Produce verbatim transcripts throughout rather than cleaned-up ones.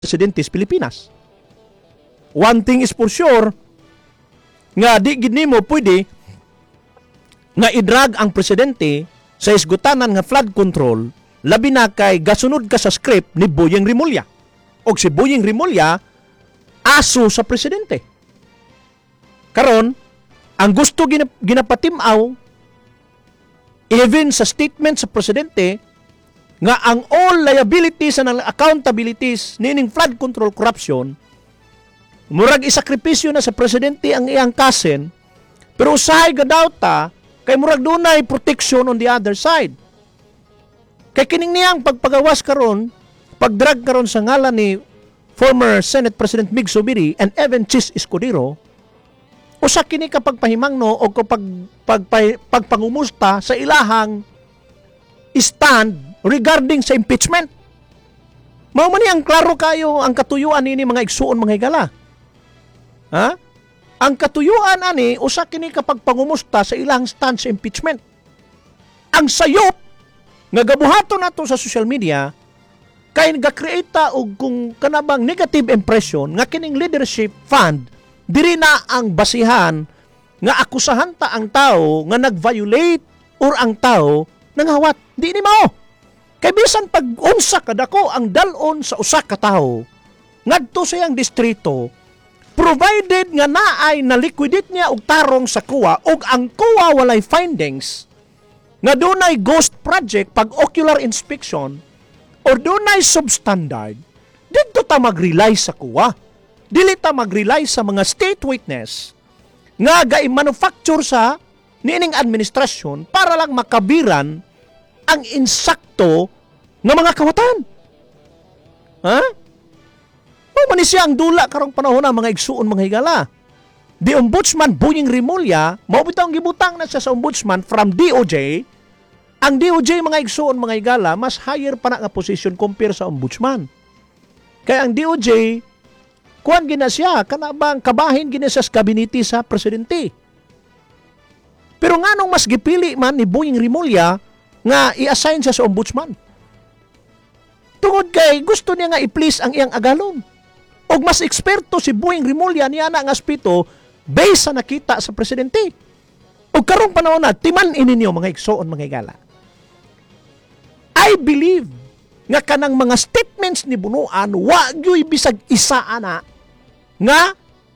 presidente sa Pilipinas. One thing is for sure, nga di gid nimo pwede nga idrag ang presidente sa isgutanan nga flood control labi na kay gasunod ka sa script ni Boyeng Rimulya. Og si Boyeng Rimulya aso sa presidente. Karon, ang gusto ginap ginapatimaw even sa statement sa presidente nga ang all liabilities and accountabilities nining flood control corruption murag isakripisyo na sa presidente ang iyang kasen, pero usahay gadawta kay murag dunay protection on the other side. Kay kining niyang pagpagawas karon, pagdrag karon sa ngalan ni former Senate President Mig Zubiri and Evan Chis Escudero, usa kini kapag pahimangno o kapag pag, pag, pagpangumusta sa ilahang stand regarding sa impeachment. Mao man ni ang klaro kayo ang katuyuan nini mga igsuon mga higala. Ha? Ang katuyuan ani usa kini kapag pangumusta sa ilang stand sa impeachment. Ang sayop nga gabuhaton nato sa social media kay nagakreata og kung kanabang negative impression nga kining leadership fund diri na ang basihan nga akusahan ta ang tao nga nag-violate or ang tao nanghawat. Di ni mao. Kay bisan pag unsa kadako ang dalon sa usa ka tawo ngadto sa iyang distrito, provided nga naay na liquidate niya og tarong sa kuwa og ang kuwa walay findings nga dunay ghost project pag ocular inspection or dunay substandard, dito ta mag-rely sa kuwa. Dili ta mag-rely sa mga state witness nga ga-manufacture sa niining administrasyon para lang makabiran ang insakto ng mga kawatan. Ha? O man siya ang dula karong panahon na mga igsuon mga higala. The Ombudsman Boyeng Rimulya, mao bitaw ang gibutang na siya sa Ombudsman from D O J. Ang D O J mga igsuon mga higala, mas higher pa na nga position compare sa Ombudsman. Kaya ang D O J, kuan gina siya, kanabang kabahin gina siya sa kabinete sa presidente. Pero nganong mas gipili man ni Boyeng Rimulya nga i-assign siya sa ombudsman. Tungod kay gusto niya nga i-please ang iyang agalon. Og mas eksperto si Boyeng Rimulya niya na nga aspito based sa nakita sa presidente. Og karong panahon na timan ininyo mga igsoon mga higala. I believe nga kanang mga statements ni Bunuan wa gyoy bisag isa ana nga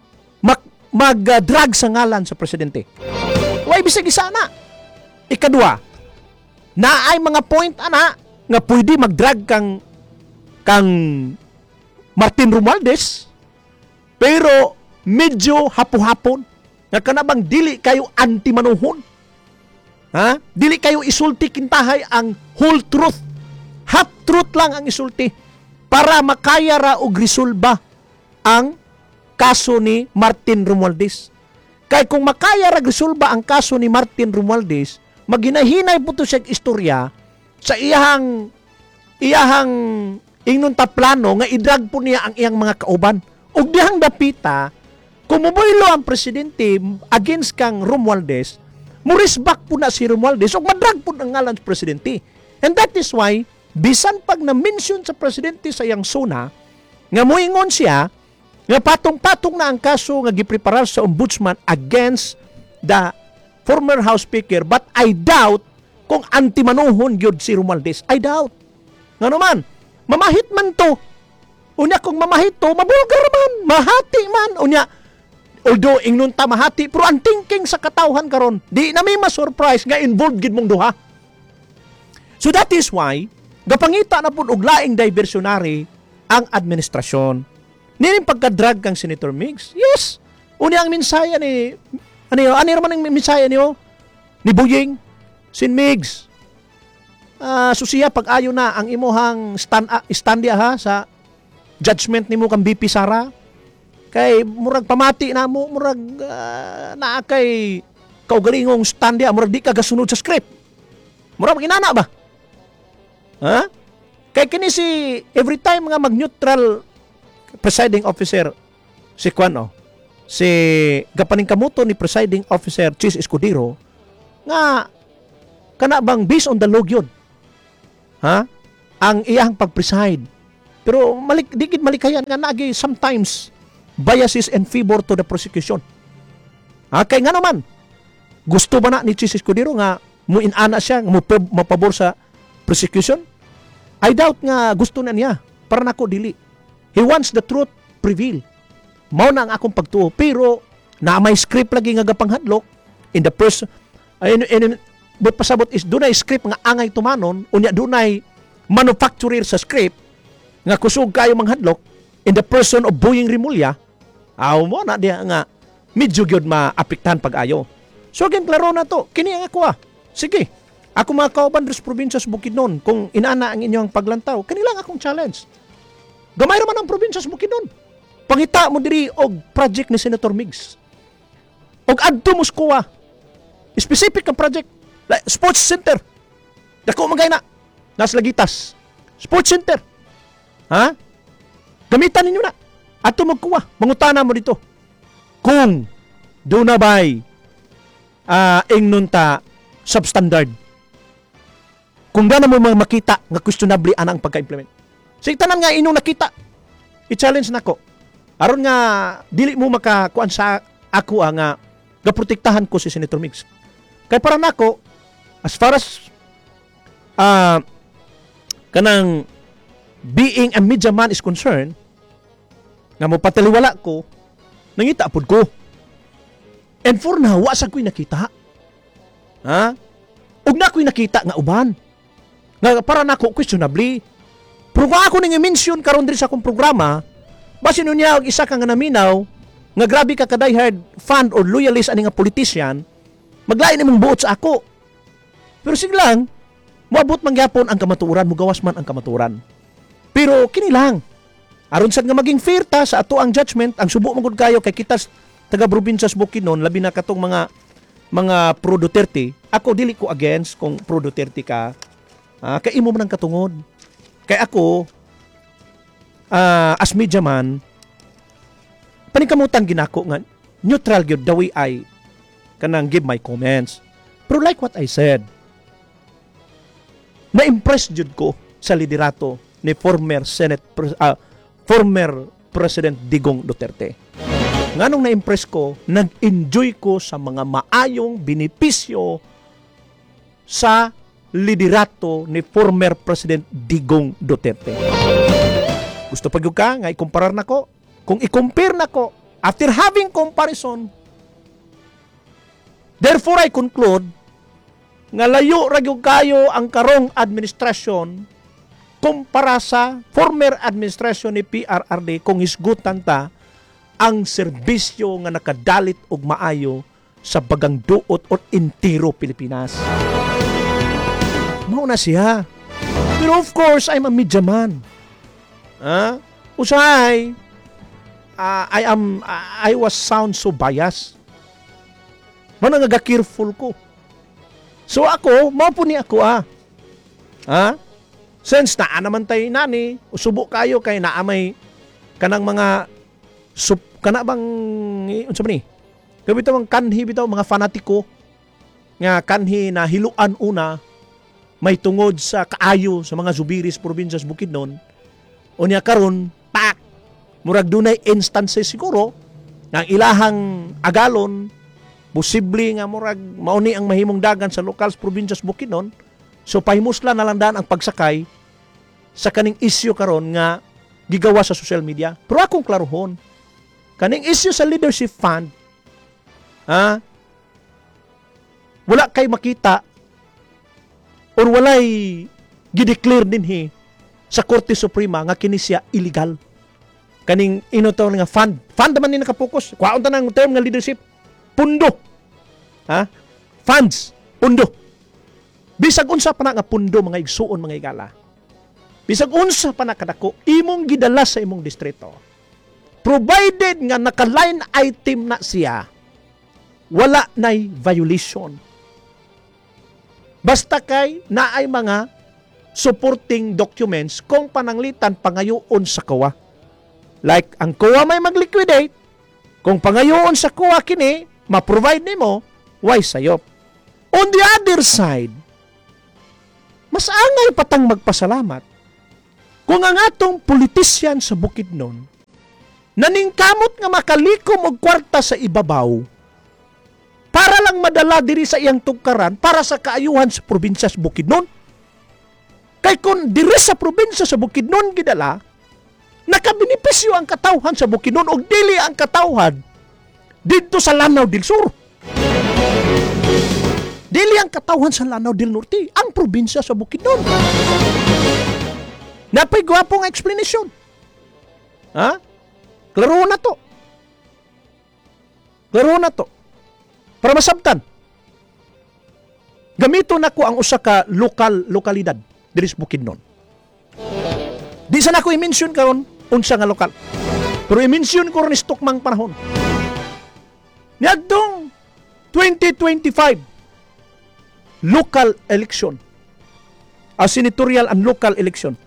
mag-drag sa ngalan sa presidente. Wa bisag isa ana. Ikadua, na ay mga point ana nga pwede mag-drag kang kang Martin Romualdez, pero medyo hapo-hapon nga kanabang dili kayo anti-manuhon. Ha? Dili kayo isulti kintahay ang whole truth. Half truth lang ang isulti para makaya ra og resolba ang kaso ni Martin Romualdez. Kay kung makaya ra resolba ang kaso ni Martin Romualdez, maginahinay po to siya istorya sa iyahang iyahang ingnon ta plano nga idrag po niya ang iyang mga kauban. Ug dihang dapita, kung muboylo ang presidente against kang Romualdez, murisbak po na si Romualdez ug madrag po ang ngalan sa presidente. And that is why, bisan pag na-mention sa presidente sa iyang suna, nga moingon siya, nga patong-patong na ang kaso nga gipreparar sa ombudsman against the former House Speaker, but I doubt kung anti-manuhon gyud si Romualdez. I doubt. Nga naman, mamahit man to. Unya kung mamahit to, mabulgar man, mahati man. Unya, although ingnon ta mahati, pero ang thinking sa katawhan karon, di na may ma-surprise nga involved gid mong duha. So that is why, gapangita na po og laing diversionary ang administrasyon. Nining pagka-drag kang Senator Migs? Yes. Unya ang minsaya ni Ano yun? Ano naman ang misaya niyo? Ni Boyeng? Sin Migs. Uh, susiya, pag-ayo na ang imuhang stand, uh, standia ha sa judgment ni mo kang B P Sara. Kay murag pamati na mo, murag uh, naa kay kaugalingong standia, murag di ka gasunod sa script. Murag ginana ba? Ha? Kay kini si every time nga mag-neutral presiding officer si Kwano, si gapaning kamuto ni presiding officer Chis Escudero nga kana bang based on the law yun, ha? Ang iyang pag-preside Pero malik, digid malikayan nga nagi sometimes biases and favor to the prosecution. Ah, kay nga naman, gusto ba na ni Chis Escudero nga mo inana siya, mo mapabor sa prosecution? I doubt nga gusto na niya. Para nako dili. He wants the truth prevail. Mao na ang akong pagtuo. Pero na may script lagi nga gapanghadlok in the person in, in, but pasabot is dunay script nga angay tumanon, unya dunay manufacturer sa script nga kusog kayo manghadlok in the person of Boying Rimulya. Aw mo na diya nga medyo gyud maapektahan pag-ayo. So again, klaro na to. Kini ang ako ah. Sige. Ako mga kauban sa probinsya sa Bukidnon, kung inana ang inyong paglantaw, kanilang akong challenge. Gamay naman ang probinsya sa Bukidnon. Pangita mo diri og project ni Senator Migs. Og adto mo skuha. Specific ang project. Like, sports center. Dako magay na. Nas Lagitas. Sports center. Ha? Gamitan ninyo na. Adto mo kuha. Mangutana mo dito. Kung doon na ba'y uh, ingnon ta substandard. Kung gana mo mga makita nga questionably ana ang pagka-implement. Sige tanan nga inong nakita. I-challenge nako. Aron nga dili mo makakuan sa ako ah, nga gaprotektahan ko si Senator Migs. Kay para nako as far as uh, kanang being a media man is concerned, nga mo pataliwala ko, nangita pud ko. And for now, wa sa ko'y nakita. Ha? Ug na ko'y nakita nga uban. Nga para nako questionably. Pero kung ako nang i-mention karon diri sa akong programa, basin niya og isa ka nga naminaw, nga grabe ka ka diehard fan or loyalist ani nga politician, maglain imong buot sa ako. Pero sige lang, moabot man gyapon ang kamatuoran, mugawas man ang kamatuoran. Pero kini lang, aron sad nga maging fair ta sa ato ang judgment, ang subo magud kayo kay kita taga probinsya sa Bukidnon, labi na katong mga mga pro Duterte. Ako dili ko against kung pro Duterte ka. Ah, kay imo man ang katungod. Kay ako uh, as media man, paningkamutan ginako nga neutral gyud the way I kanang give my comments. Pero like what I said, na-impress jud ko sa liderato ni former Senate uh, former President Digong Duterte. Nganong na-impress ko, nag-enjoy ko sa mga maayong benepisyo sa liderato ni former President Digong Duterte. Gusto pa gyud ka nga ikumparar nako? Kung i-compare nako, after having comparison, therefore I conclude nga layo ra gyud kayo ang karong administrasyon kumpara sa former administrasyon ni P R R D kung hisgutan ta ang serbisyo nga nakadalit og maayo sa bagang duot o entero Pilipinas. Mao na siya. Pero of course, I'm a media man. Ha? Usay, uh, I am, uh, I was sound so biased. Mao na nga careful ko. So ako, mao po ni ako ah. Ha? Since naa naman tayo nani, usubo kayo kay naamay kanang mga sup, kana bang unsa man ni? Kabi bitaw ang kanhi bitaw mga fanatiko nga kanhi na hiluan una may tungod sa kaayo sa mga zubiris probinsya sa Bukidnon. Unya karon pak murag dunay instances siguro nga ang ilahang agalon posible nga murag mauni ang mahimong dagan sa local probinsya sa Bukidnon. So pahimusla na lang daan ang pagsakay sa kaning issue karon nga gigawa sa social media. Pero akong klarohon, kaning issue sa leadership fund, ha? Wala kay makita or walay gideclare dinhi sa Korte Suprema nga kini siya illegal. Kaning inotaw nga fund. Fund man ni nakapokus. Kwaon ta nang term nga leadership. Pundo. Ha? Funds. Pundo. Bisag unsa pa na nga pundo mga igsuon mga igala. Bisag unsa pa na kadako imong gidala sa imong distrito. Provided nga naka-line item na siya, wala nay violation. Basta kay naay mga supporting documents kung pananglitan pangayoon sa C O A. Like ang C O A may mag-liquidate, kung pangayoon sa C O A kini, ma-provide nimo, why sayop. On the other side, mas angay patang magpasalamat Kung ang atong politisyan sa Bukidnon, naningkamot nga makalikom og kwarta sa ibabaw, para lang madala diri sa iyang tugkaran, para sa kaayuhan sa probinsya sa Bukidnon. Kay kung diri sa probinsya sa Bukidnon gidala, nakabinipisyo ang katawhan sa Bukidnon o dili ang katawhan dito sa Lanao del Sur. Dili ang katawhan sa Lanao del Norte, ang probinsya sa Bukidnon. Napay gwapong explanation. Ha? Klaro na to. Klaro na to. Para masabtan. Gamito na ko ang usa ka lokal lokalidad diri sa Bukidnon. Di sana ko i-mention karon unsa nga lokal. Pero i-mention ko ron istukmang panahon. Niadtong twenty twenty-five local election. A senatorial and local election.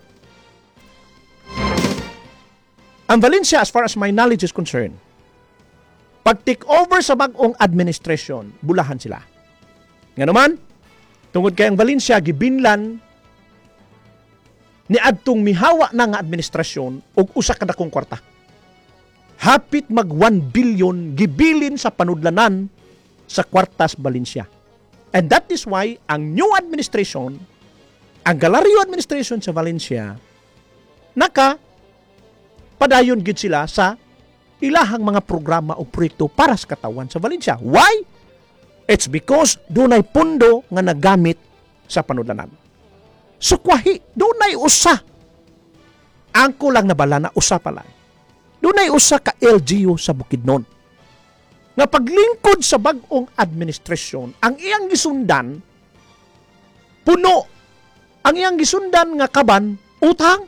Ang Valencia, as far as my knowledge is concerned, pag take over sa bagong administration, bulahan sila. Nga naman, tungod kay ang Valencia, gibinlan ni adtong mihawa na nga administrasyon og usa ka dakong kwarta. Hapit mag one billion gibilin sa panudlanan sa kwartas Valencia. And that is why ang new administration, ang Galario administration sa Valencia, naka padayon gid sila sa ilahang mga programa o proyekto para sa katawan sa Valencia. Why? It's because dunay pundo nga nagamit sa panudlanan. So kwahi, dunay usa. Angko lang nabala na usa pala. Dunay usa ka L G U sa Bukidnon. Nga paglingkod sa bagong administrasyon, ang iyang gisundan, puno. Ang iyang gisundan nga kaban, utang.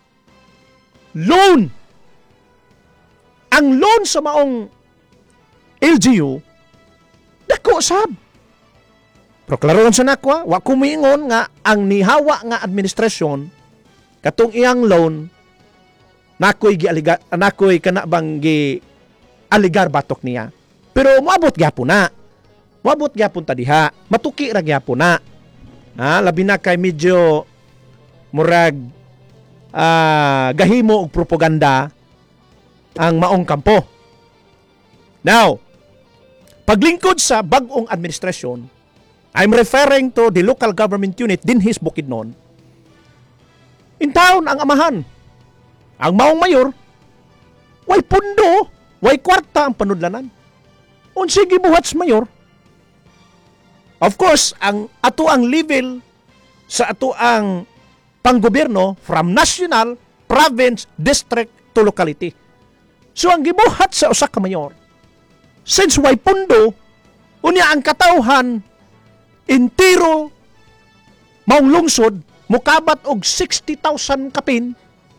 Loan. Ang loan sa maong L G U, dako sab. Pero klaron sa nakwa, wa kumingon nga ang nihawa nga administrasyon, katong iyang loan, nakoy gialigar, nakoy kanabang gi aligar batok niya. Pero moabot gyapon na. Moabot gyapon ta diha. Matuki ra gyapon na. Ha, labi na kay medyo murag uh, gahimo og propaganda ang maong kampo. Now, paglingkod sa bagong administrasyon, I'm referring to the local government unit din his Bukidnon. In town ang amahan. Ang maong mayor, way pundo, way kwarta ang panudlanan. Unsa gibuhat sa mayor? Of course, ang ato ang level sa ato ang panggobyerno from national, province, district to locality. So ang gibuhat sa usa ka mayor, since way pundo, unya ang katawhan entero maong lungsod mukabat og sixty thousand kapin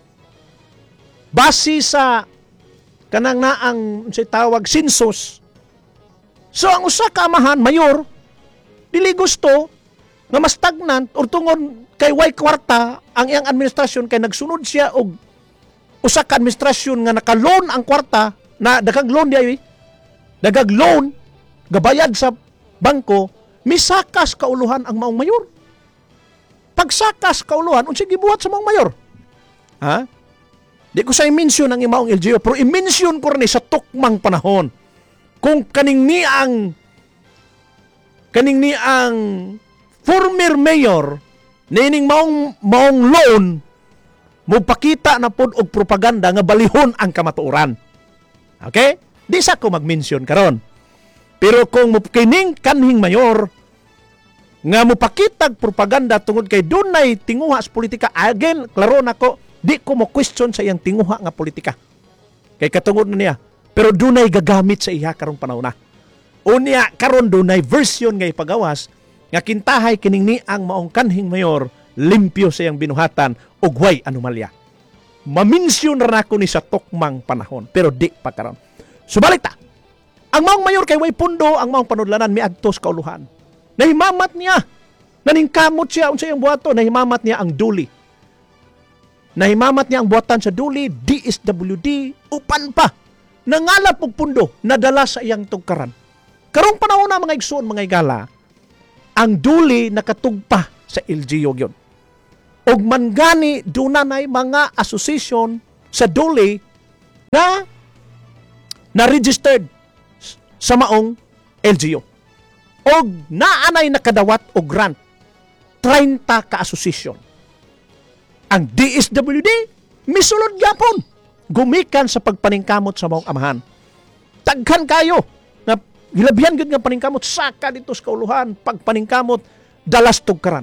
base sa kanang naang say tawag census. So ang usa ka amahan mayor dili gusto nga mas stagnant or tungod kay way kwarta ang iyang administrasyon kay nagsunod siya og usa ka administrasyon nga naka-loan ang kwarta na daghang loan diay daghang loan gabayad sa bangko, misakas kauluhan ang maong mayor. Pagsakas kauluhan unsa gibuhat sa maong mayor? Ha? Di ko sa i-mention ang imaong L G U, pero i-mention ko rin sa tukmang panahon kung kaning ni ang kaning ni ang former mayor nining maong maong loan mupakita na pod og propaganda nga balihon ang kamatuoran. Okay? Di sa ko mag-mention karon. Pero kung kining kanhing mayor nga mupakita propaganda tungod kay dunay tinguha sa politika, again, klaro nako, di ko mo question sa iyang tinguha nga politika. Kay katungod na niya. Pero dunay gagamit sa iya karong panahon na. Unya karon dunay version nga ipagawas nga kintahay kining ni ang maong kanhing mayor limpyo sa iyang binuhatan ug way anomalya. Maminsyon ra nako ni sa tukmang panahon pero di pa karon. Subalit ta. Ang maong mayor kay way pundo, ang maong panudlanan miadto sa kauluhan. Nahimamat niya. Naningkamot siya unsa iyang buhaton, nahimamat niya ang duli. Nahimamat niya ang buhatan sa duli, D S W D, upan pa. Nangalap og pundo, nadala sa iyang tugkaran. Karong panahon na mga igsoon, mga igala, ang duli nakatugpa sa L G U yun. og mangani dunay mga association sa Dole na na-registered sa maong L G U. Og naanay nakadawat og grant thirty ka association. Ang D S W D misulod gyapon gumikan sa pagpaningkamot sa maong amahan. Taghan kayo na gilabihan gyud nga paningkamot saka dito sa kauluhan pagpaningkamot dalas tugkaran.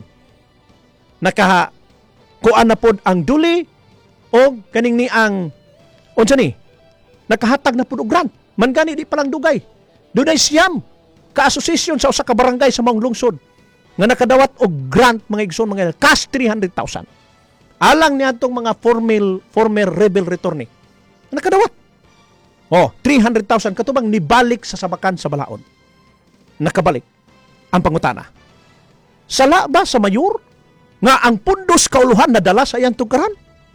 Naka kuan na pod ang duli o kaning ni ang unsa ni nakahatag na pod og grant man gani di palang dugay dunay siyam ka association sa usa ka barangay sa maong lungsod nga nakadawat og grant mga igsoon mga cash three hundred thousand alang niadtong mga formal former rebel returnee nakadawat oh three hundred thousand katubang nibalik sa sabakan sa balaod nakabalik ang pangutana sala ba sa mayor nga ang pundos kauluhan na dala sa iyang tugkaran?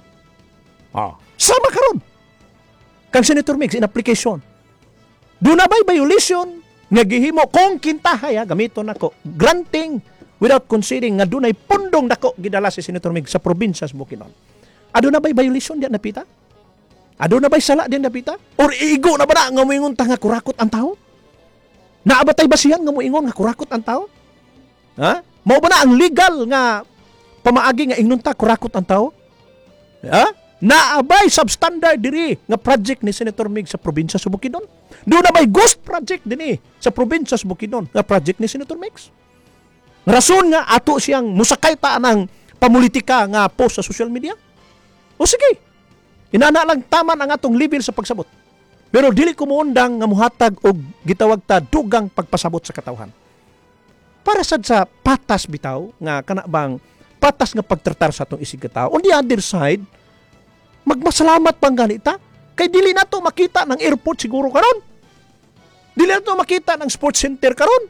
Ah, sama karon. Kang Senator Migs in application. Do na ba'y violation nga gihimo kung kintahay ha, gamito nako granting without considering nga dunay pundong nako gidala si Senator Migs sa probinsya sa Bukidnon. Ado na ba'y violation diyan napita? Ado na ba'y sala diyan napita? Or iigo na ba na nga moingon ta nga kurakot ang tao? Naabatay ba siyan nga moingon nga kurakot ang tao? Ha? Mao ba na ang legal nga pamaagi nga ingunta kurakot ang tao? Ha? Naabay substandard diri nga project ni Senator Mig sa probinsya sa Bukidnon. Doon na may ghost project dinhi sa probinsya sa Bukidnon nga project ni Senator Mig. Rason nga ato siyang musakay ta ng pamulitika nga post sa social media. O sige. Inana lang taman ang atong level sa pagsabot. Pero dili ko muundang nga muhatag og gitawag ta dugang pagpasabot sa katawhan. Para sad sa patas bitaw nga kana bang patas nga pagtratar sa atong isig katao. On the other side, magmasalamat pang ganita kay dili nato makita ng airport siguro karon. Dili nato makita ng sports center karon.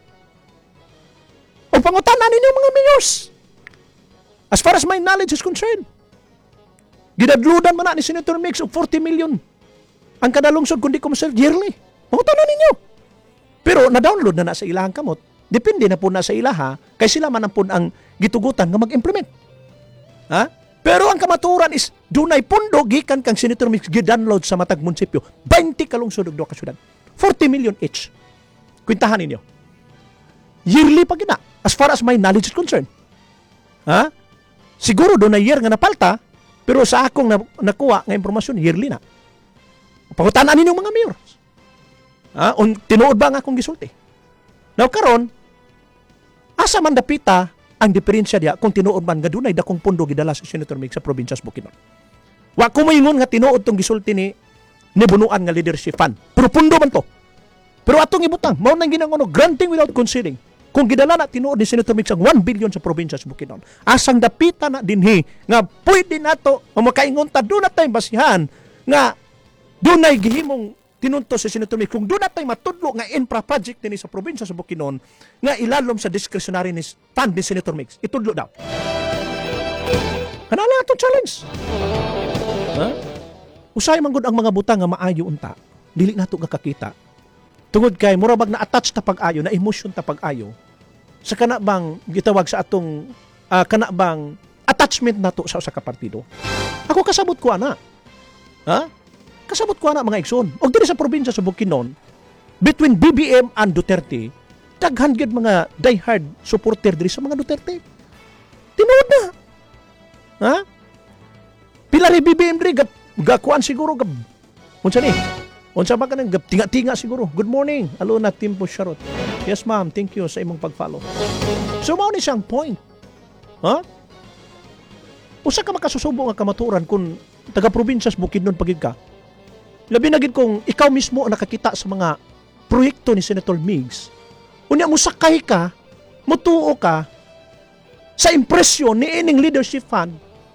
O pangutanan ninyo mga mayors. As far as my knowledge is concerned, gidadludan man na ni Senator Mix og forty million ang kada lungsod kundi commercial yearly. Pangutanan ninyo. Pero na-download na na sa ilahang kamot. Depende na po na sa ilaha, kay sila man ang po ang gitugutan nga mag-implement. Ha? Pero ang kamaturan is, dunay pundo, gikan kang Senator Mix, gidownload sa matag munisipyo, twenty kalungsod og duha ka syudad. forty million each. Kwintahan ninyo. Yearly pa gina, as far as my knowledge is concerned. Ha? Siguro doon na year nga napalta, pero sa akong na, nakuha nga impormasyon, yearly na. Pangutanan ninyo mga mayor. Ha? Un, tinuod ba nga akong gisulti? Now karon, asa man dapita ang diferensya diya kung tinuod man nga dunay dakong pundo gidala sa Senator Mig sa probinsya sa Bukidnon. Wa ko moingon nga tinuod tong gisulti ni ni bunuan nga leadership fund. Pero pundo man to. Pero atong ibutang mao nang ginangono granting without considering. Kung gidala na tinuod ni Senator Mig ang one billion sa probinsya sa Bukidnon. Asang dapita na dinhi nga pwede nato o makaingon ta do na tay basihan nga dunay gihimong tinunto si Senator Mig kung doon natin matudlo nga infra project din sa probinsya sa Bukidnon nga ilalom sa discretionary ni fund ni Senator Mig. Itudlo daw. Kanala itong challenge. Ha? Usay man gud ang mga butang nga maayo unta. Dili nato nga kakita. Tungod kay mura bag na attach ta pag-ayo, na emotion ta pag-ayo. Sa kana bang gitawag sa atong uh, kana bang attachment nato sa usa ka partido. Ako kasabot ko ana. Ha? Kasabot ko na mga igsoon. O diri sa probinsya sa Bukidnon, between B B M and Duterte, daghan gyud mga diehard supporter diri sa mga Duterte. Tinuod na. Ha? Pila ri B B M diri gakuan siguro gab. Unsa ni? Unsa ba kanang gab tinga-tinga siguro. Good morning. Alo na Timpo Sharot. Yes ma'am, thank you sa imong pag-follow. So mao ni siyang point. Ha? Usa ka makasusubo nga kamaturan kung taga probinsya sa Bukidnon pagid ka. Labi na gid kung ikaw mismo ang nakakita sa mga proyekto ni Senator Migs. Unya mo sakay ka, mutuo ka sa impresyon ni ining leadership fund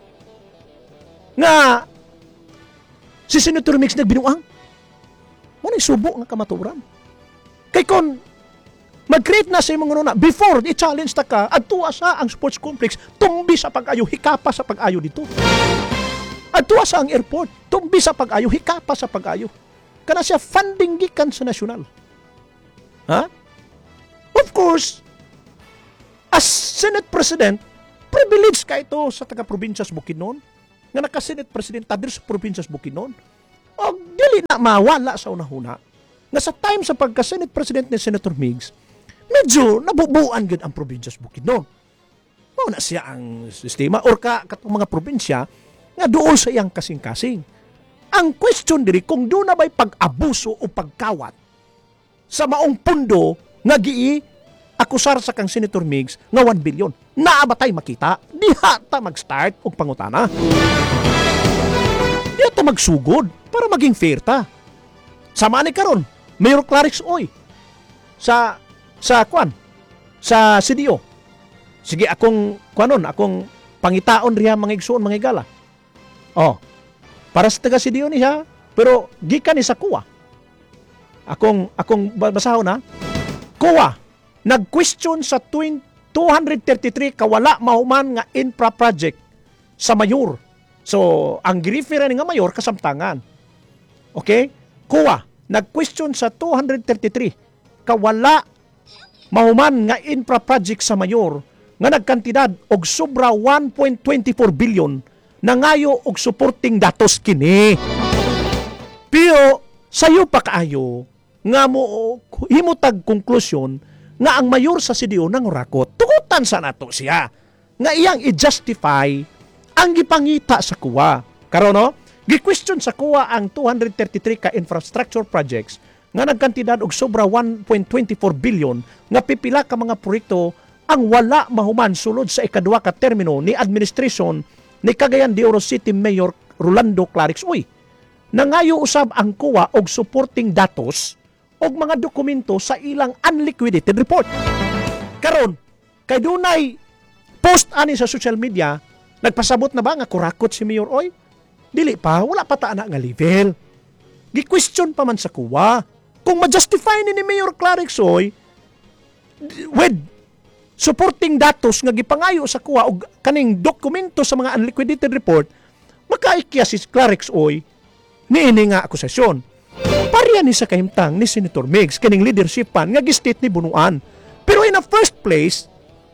nga si Senator Migs nagbinuang. Mo ni subo nga kamaturan. Kay kon mag-create na sa imong na before i-challenge ta ka adtuwa sa ang sports complex, tumbi sa pag-ayo, hikapa sa pag-ayo dito. Adtuwa sa ang airport, tumbi sa pag-ayo, hikapa sa pag-ayo. Kana siya funding gikan sa nasyonal. Ha? Of course, as Senate President, privilege ka ito sa taga-probinsya sa Bukidnon, nga naka-Senate President tadir sa probinsya sa Bukidnon. O dili na mawala sa unahuna, nga sa time sa pagka-Senate President ni Senator Migs, medyo nabubuan gud ang probinsya sa Bukidnon. Mao na siya ang sistema, or ka, katong mga probinsya, nga doon sa iyang kasing-kasing. Ang question diri kung doon na ba'y pag-abuso o pagkawat sa maong pundo nga gii akusar sa kang Senator Migs nga one billion. Naabatay makita, diha ta mag-start og pangutana. Diha ta magsugod para maging fair ta. Sama ni karon, Mayor Clarix Oy sa sa kwan sa C D O. Sige akong kwanon, akong pangitaon riha mga igsoon mga igala. Oh. Para sa taga C D O niya, pero gikan ni sa K U A. Akong akong basahon na. K U A nag-question sa two hundred thirty-three kawala mahuman nga infra project sa mayor. So, ang girifera nga mayor kasamtangan. Okay? K U A nag-question sa two hundred thirty-three kawala mahuman nga infra project sa mayor nga nagkantidad og sobra one point two four billion nangayo og supporting datos kini. Pero sayo pa kaayo nga mo himutag konklusyon nga ang mayor sa C D O nangurakot. Tugutan sa nato siya nga iyang i-justify ang gipangita sa K U A. Karon no, gi-question sa K U A ang two hundred thirty-three ka infrastructure projects nga nagkantidad og sobra one point two four billion nga pipila ka mga proyekto ang wala mahuman sulod sa ikaduha ka termino ni administrasyon ni Cagayan de Oro City Mayor Rolando Clarix Uy. Nangayo usab ang K U A og supporting datos og mga dokumento sa ilang unliquidated report. Karon, kay dunay post ani sa social media, nagpasabot na ba nga kurakot si Mayor Oy? Dili pa, wala pa ta ana nga level. Gi-question pa man sa K U A kung ma-justify ni, ni Mayor Clarix Oy with supporting datos nga gipangayo sa K U A og kaning dokumento sa mga unliquidated report, makaikya si Clarix Oy niini nga akusasyon. Pareha ni sa kahimtang ni Senator Migs kaning leadershipan nga gi-state ni Bunuan. Pero in the first place,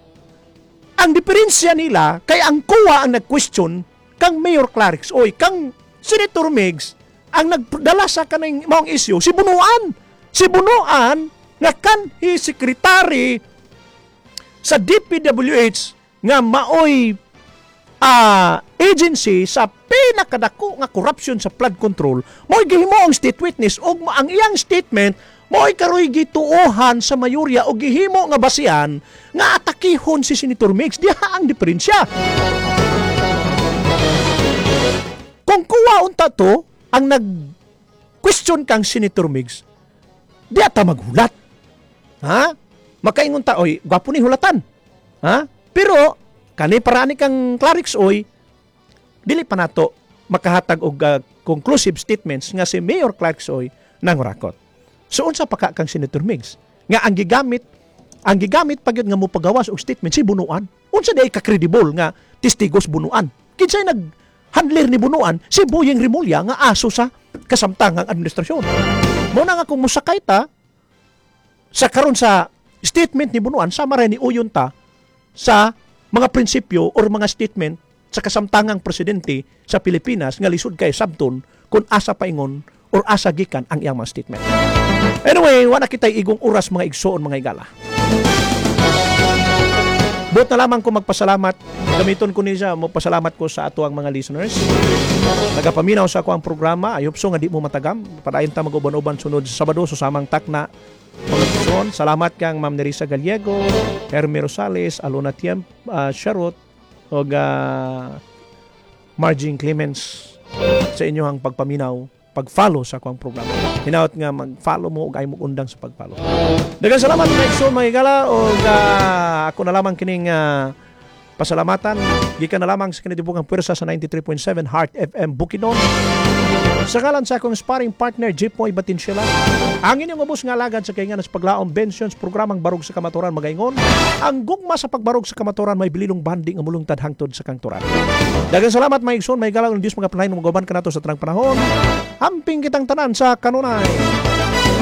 ang diferensya nila kay ang K U A ang nag-question kang Mayor Clarix Oy, kang Senator Migs ang nagdala sa kaning maong issue si Bunuan. Si Bunuan nga kanhi secretary sa D P W H nga maoy uh, agency sa pinakadako nga corruption sa flood control, mo'y gihimo ang state witness o ang iyang statement mo'y karoy gituohan sa mayorya o gihimo nga basihan nga atakihon si Senator Migs. Diha ang diferensya. Kung kuwa unta to ang nag-question kang Senator Migs, diha ta maghulat. Ha? Makaingon ta, oy, gwapo ni hulatan. Ha? Pero kani parani kang Clarix Oy, dili pa nato makahatag og uh, conclusive statements nga si Mayor Clarix Oy nangurakot. So unsa pa ka kang Senator Migs nga ang gigamit ang gigamit pagyud nga mopagawas og statement si Bunuan. Unsa day ka credible nga testigos Bunuan? Kinsay nag-handler ni Bunuan? Si Boyeng Rimulya nga aso sa kasamtangang administrasyon. Mo na nga kung musakay ta sa karon sa statement ni Bunuan, sama rin ni uyon ta sa mga prinsipyo or mga statement sa kasamtangang presidente sa Pilipinas nga lisod kay sabton kung asa paingon or asa gikan ang iyang mga statement. Anyway, wala kitay igong oras mga igsoon mga igala. Buot na lamang ko magpasalamat. Gamiton ko niya, magpasalamat ko sa ato ang mga listeners. Nagapaminaw sa ako ang programa. Ayop so nga di mo matagam. Padayon ta mag-uban-uban sunod sa Sabado so samang takna. Mga igsoon, salamat kang Ma'am Nerissa Gallego, Hermie Rosales, Alona Tiem, uh, Sharot, o uh, Margin Clemens sa inyong pagpaminaw, pag-follow sa akong programa. Hinaot nga mag-follow mo o ay mo undang sa pag-follow. Daghang salamat mga igsoon mga igala o uh, ako na lamang kining uh, pasalamatan. Gikan na lamang sa kinitibukang pwersa sa ninety-three point seven Heart F M Bukidnon. Sa ngalan sa akong sparring partner, Jepoy Batinsyela, ang inyong ubos nga lagad sa kainganas paglaom Bensions, programang Barog sa Kamaturan magaingon, ang gugma sa pagbarog sa Kamaturan may bililong banding ang mulungtad hangtod sa kangturan. Daghang salamat mga igsoon, may galang ng Diyos mga panahin, magaban ka nato sa tanang panahon. Hamping kitang tanan sa kanunay.